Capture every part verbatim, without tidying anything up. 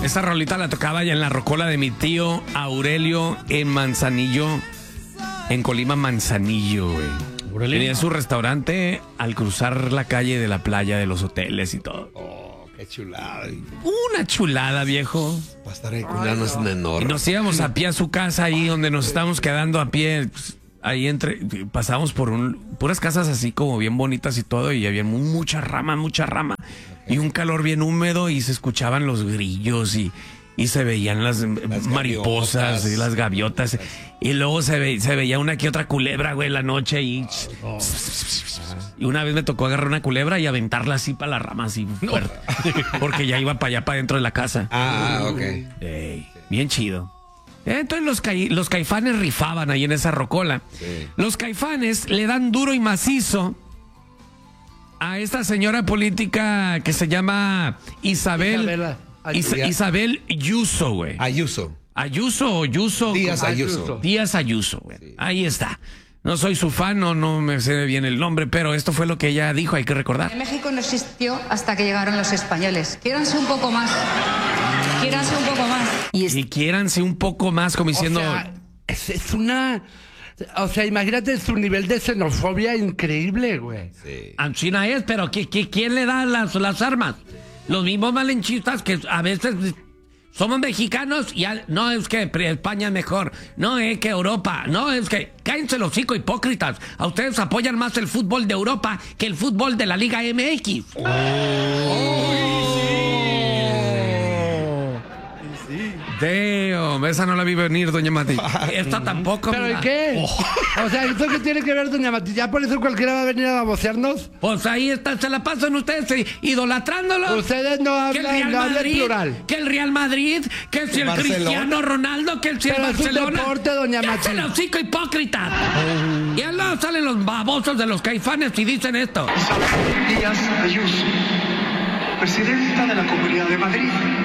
Esa rolita la tocaba ya en la rocola de mi tío Aurelio en Manzanillo, en Colima, Manzanillo, güey. Tenía su restaurante al cruzar la calle de la playa de los hoteles y todo. Oh, qué chulada. Una chulada, viejo. Va a estar ahí con ganas enormes. Y nos íbamos a pie a su casa ahí donde nos estábamos quedando a pie. Pues, ahí entre, pasábamos por un, puras casas así como bien bonitas y todo, y había mucha rama, mucha rama. Okay. Y un calor bien húmedo y se escuchaban los grillos y, y se veían las, las mariposas gaviotas. Y las gaviotas. Y luego se, ve, se veía una que otra culebra, güey, en la noche y... Oh. Y una vez me tocó agarrar una culebra y aventarla así para la rama, así fuerte. No. Porque ya iba para allá, para dentro de la casa. Ah, ok. Ey, bien chido. Entonces los, ca los Caifanes rifaban ahí en esa rocola. Sí. Los Caifanes le dan duro y macizo a esta señora política que se llama Isabel Is Isabel Ayuso, güey. Ayuso. Ayuso o Ayuso. Díaz Ayuso. Díaz Ayuso, güey. Sí. Ahí está. No soy su fan, no, no me sé bien el nombre, pero esto fue lo que ella dijo, hay que recordar. México no existió hasta que llegaron los españoles. Quiéranse un poco más. Quiéranse un poco más. Y, es... y quiéranse un poco más, como diciendo... O sea, es, es una... O sea, imagínate su nivel de xenofobia increíble, güey. Sí. China es, pero ¿qui, qui, ¿quién le da las, las armas? Los mismos malenchistas que a veces... Somos mexicanos y al, no es que España es mejor, no es que Europa, no es que... Cállense los hocico, hipócritas. A ustedes apoyan más el fútbol de Europa que el fútbol de la Liga M X. Oh. Oh. Sí. Damn, esa no la vi venir, doña Mati. Esta tampoco. ¿Pero y qué? Oh. O sea, ¿esto qué tiene que ver, doña Mati? ¿Ya por eso cualquiera va a venir a babosearnos? Pues ahí está, se la pasan ustedes idolatrándolo. Ustedes no hablan, no hablan plural. Que el Real Madrid, que si el Barcelona. Cristiano Ronaldo, que el, si el Barcelona. Pero es un deporte, doña Mati. ¡Cállate los hocico, hipócrita! Oh. Y al lado salen los babosos de los Caifanes y dicen esto. Isabel Díaz Ayuso, presidenta de la Comunidad de Madrid.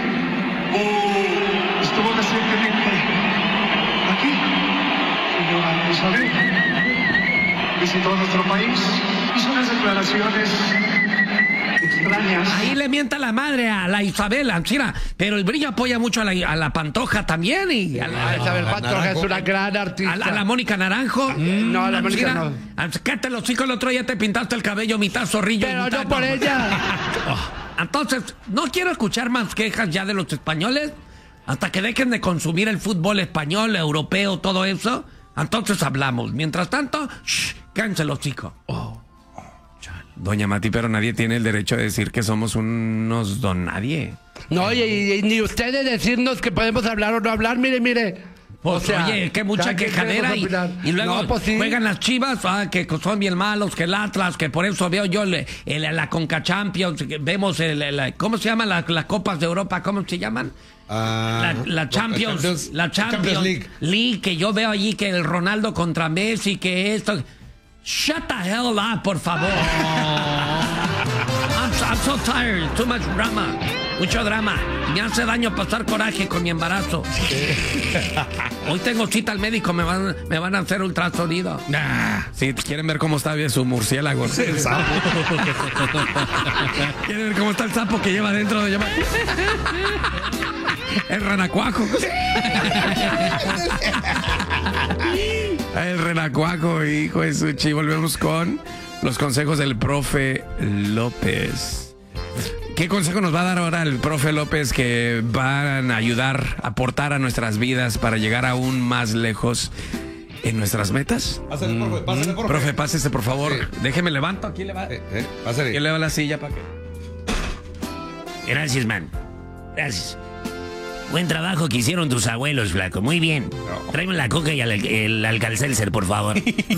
Oh, estuvo recientemente aquí, señora Isabel, visitó nuestro país, hizo unas declaraciones extrañas. Ahí le mienta la madre a la Isabel, China, pero el Brillo apoya mucho a la, a la Pantoja también. Y a la, a Isabel Pantoja es una gran artista. A la, a la Mónica Naranjo. Mm, no, a la Mónica no. Cállate los chicos, el otro día te pintaste el cabello mitad zorrillo. Pero mitad, no por no. ella. Oh. Entonces, no quiero escuchar más quejas ya de los españoles hasta que dejen de consumir el fútbol español, europeo, todo eso. Entonces hablamos. Mientras tanto, shh, cállense los chicos. Oh. Oh, doña Mati, pero nadie tiene el derecho de decir que somos unos don nadie. No, y, y, y ni usted de decirnos que podemos hablar o no hablar, mire, mire. Pues, o sea, oye, que mucha quejadera y, y luego no, pues sí. Juegan las Chivas, ah, que son bien malos, que el Atlas, que por eso veo yo el, el, la Conca Champions, vemos el, el, ¿cómo se llaman las, las Copas de Europa? ¿Cómo se llaman? Uh, la, la Champions, Champions, la Champions, Champions League. League, que yo veo allí que el Ronaldo contra Messi, que esto... Shut the hell up, por favor. I'm, I'm so tired, too much drama. Mucho drama. Me hace daño pasar coraje con mi embarazo. Hoy tengo cita al médico, me van, me van a hacer ultrasonido. Nah. Si quieren ver cómo está bien su murciélago. El sapo. ¿Quieren ver cómo está el sapo que lleva dentro de llamar? El renacuajo. El renacuajo, hijo de su chi. Volvemos con los consejos del profe López. ¿Qué consejo nos va a dar ahora el profe López que van a ayudar, a aportar a nuestras vidas para llegar aún más lejos en nuestras metas? Pásale, profe, pásale, profe. Profe, pásese, por favor. Sí. Déjeme levanto. Aquí le va. Eh, eh, pásale. Aquí le va la silla para que... Gracias, man. Gracias. Buen trabajo que hicieron tus abuelos, flaco. Muy bien. No. Tráeme la coca y el, el Alka-Seltzer, por favor.